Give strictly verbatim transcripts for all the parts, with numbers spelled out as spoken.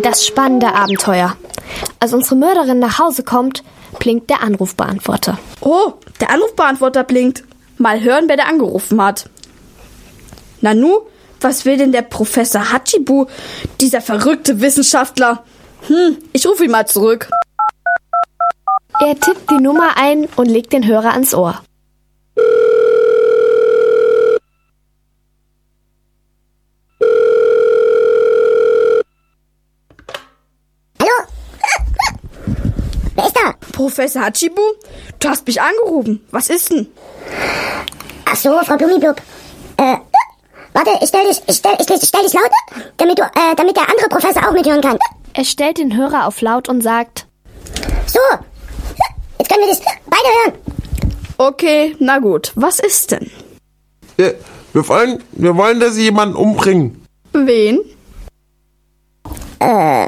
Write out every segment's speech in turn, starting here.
beginnt das spannende Abenteuer. Als unsere Mörderin nach Hause kommt, blinkt der Anrufbeantworter. Oh, der Anrufbeantworter blinkt. Mal hören, wer da angerufen hat. Nanu, was will denn der Professor Hachibu, dieser verrückte Wissenschaftler? Hm, ich rufe ihn mal zurück. Er tippt die Nummer ein und legt den Hörer ans Ohr. Professor Hachibu, du hast mich angerufen. Was ist denn? Ach so, Frau Blumibub. Äh, warte, ich stell dich, ich stell, ich, ich stell dich laut, damit du, äh, damit der andere Professor auch mithören kann. Er stellt den Hörer auf laut und sagt: So, jetzt können wir das beide hören. Okay, na gut. Was ist denn? Wir, wir wollen, wir wollen, dass Sie jemanden umbringen. Wen? Äh,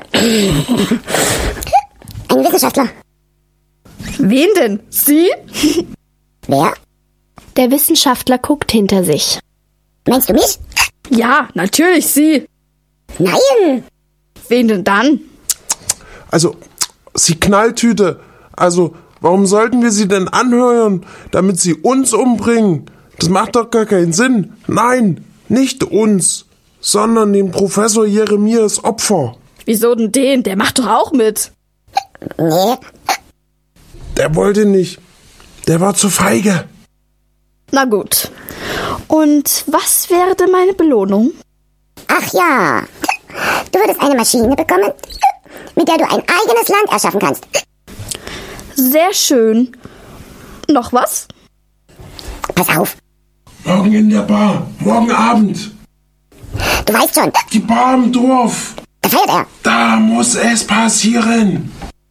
ein Wissenschaftler. Wen denn? Sie? Wer? Der Wissenschaftler guckt hinter sich. Meinst du mich? Ja, natürlich Sie. Nein. Wen denn dann? Also, Sie Knalltüte. Also, warum sollten wir Sie denn anhören, damit Sie uns umbringen? Das macht doch gar keinen Sinn. Nein, nicht uns, sondern den Professor Jeremias Opfer. Wieso denn den? Der macht doch auch mit. Nee. Der wollte nicht. Der war zu feige. Na gut. Und was wäre denn meine Belohnung? Ach ja. Du würdest eine Maschine bekommen, mit der du ein eigenes Land erschaffen kannst. Sehr schön. Noch was? Pass auf. Morgen in der Bar. Morgen Abend. Du weißt schon. Die Bar im Dorf. Da feiert er. Da muss es passieren.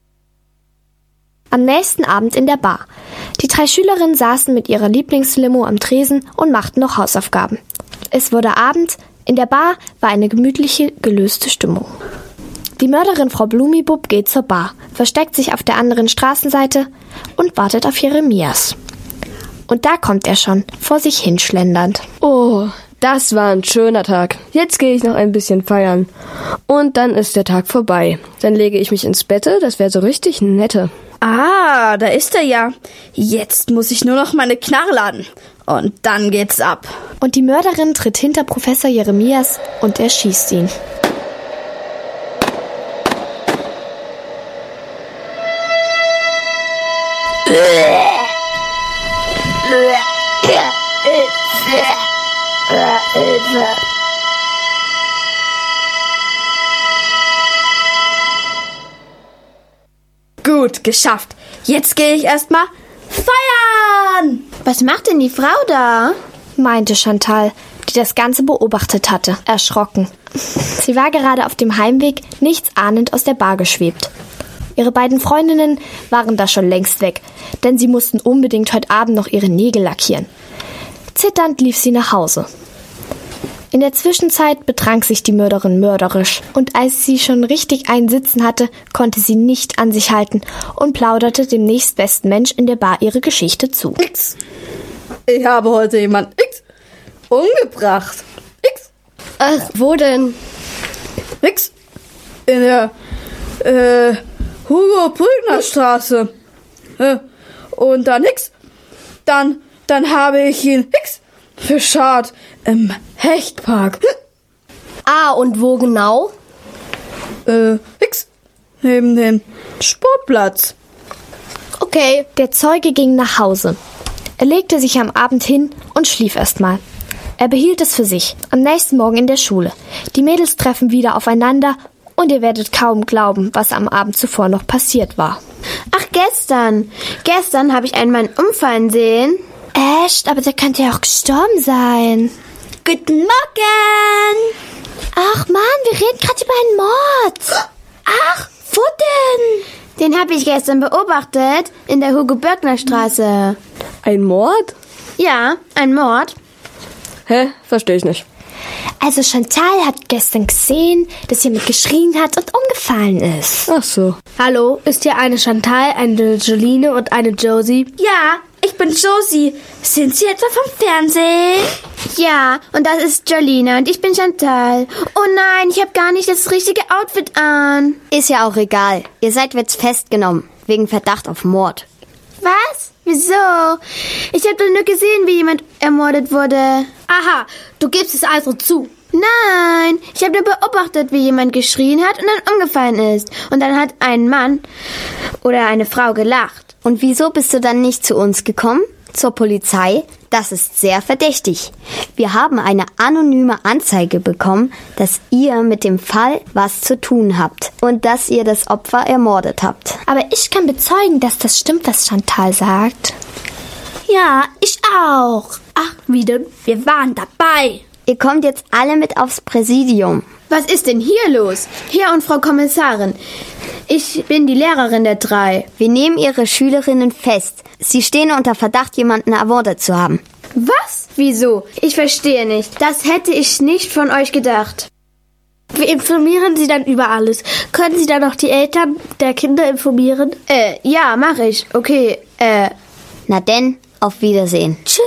Am nächsten Abend in der Bar. Die drei Schülerinnen saßen mit ihrer Lieblingslimo am Tresen und machten noch Hausaufgaben. Es wurde Abend, in der Bar war eine gemütliche, gelöste Stimmung. Die Mörderin Frau Blumibub geht zur Bar, versteckt sich auf der anderen Straßenseite und wartet auf Jeremias. Und da kommt er schon, vor sich hinschlendernd. Oh, das war ein schöner Tag. Jetzt gehe ich noch ein bisschen feiern. Und dann ist der Tag vorbei. Dann lege ich mich ins Bett, das wäre so richtig nette. Ah, da ist er ja. Jetzt muss ich nur noch meine Knarre laden. Und dann geht's ab. Und die Mörderin tritt hinter Professor Jeremias und erschießt ihn. Gut, geschafft. Jetzt gehe ich erstmal feiern. Was macht denn die Frau da? Meinte Chantal, die das Ganze beobachtet hatte, erschrocken. Sie war gerade auf dem Heimweg, nichts ahnend aus der Bar geschwebt. Ihre beiden Freundinnen waren da schon längst weg, denn sie mussten unbedingt heute Abend noch ihre Nägel lackieren. Zitternd lief sie nach Hause. In der Zwischenzeit betrank sich die Mörderin mörderisch, und als sie schon richtig einen Sitzen hatte, konnte sie nicht an sich halten und plauderte dem nächstbesten Mensch in der Bar ihre Geschichte zu. X. Ich habe heute jemand X umgebracht. X. Ach, wo denn? X. In der äh, Hugo-Brückner-Straße. Äh, und dann X. Dann, dann habe ich ihn X verscharrt im Hechtpark. Ah, und wo genau? Äh, X. Neben dem Sportplatz. Okay. Der Zeuge ging nach Hause. Er legte sich am Abend hin und schlief erstmal. Er behielt es für sich. Am nächsten Morgen in der Schule. Die Mädels treffen wieder aufeinander und ihr werdet kaum glauben, was am Abend zuvor noch passiert war. Ach, gestern. Gestern habe ich einen Mann umfallen sehen. Echt? Aber der könnte ja auch gestorben sein. Guten Morgen. Ach Mann, wir reden gerade über einen Mord. Ach, wo denn? Den habe ich gestern beobachtet in der Hugo-Bürgner-Straße. Ein Mord? Ja, ein Mord. Hä? Verstehe ich nicht. Also Chantal hat gestern gesehen, dass jemand geschrien hat und umgefallen ist. Ach so. Hallo, ist hier eine Chantal, eine Jolene und eine Josie? Ja, ich bin Josie. Sind Sie etwa vom Fernsehen? Ja, und das ist Jolina und ich bin Chantal. Oh nein, ich habe gar nicht das richtige Outfit an. Ist ja auch egal. Ihr seid jetzt festgenommen, wegen Verdacht auf Mord. Was? Wieso? Ich habe doch nur gesehen, wie jemand ermordet wurde. Aha, du gibst es also zu. Nein, ich habe nur beobachtet, wie jemand geschrien hat und dann umgefallen ist. Und dann hat ein Mann oder eine Frau gelacht. Und wieso bist du dann nicht zu uns gekommen? Zur Polizei? Das ist sehr verdächtig. Wir haben eine anonyme Anzeige bekommen, dass ihr mit dem Fall was zu tun habt und dass ihr das Opfer ermordet habt. Aber ich kann bezeugen, dass das stimmt, was Chantal sagt. Ja, ich auch. Ach, wie denn? Wir waren dabei. Ihr kommt jetzt alle mit aufs Präsidium. Was ist denn hier los? Herr und Frau Kommissarin, ich bin die Lehrerin der drei. Wir nehmen Ihre Schülerinnen fest. Sie stehen unter Verdacht, jemanden ermordet zu haben. Was? Wieso? Ich verstehe nicht. Das hätte ich nicht von euch gedacht. Wir informieren Sie dann über alles. Können Sie dann auch die Eltern der Kinder informieren? Äh, ja, mach ich. Okay, äh. Na denn, auf Wiedersehen. Tschüss.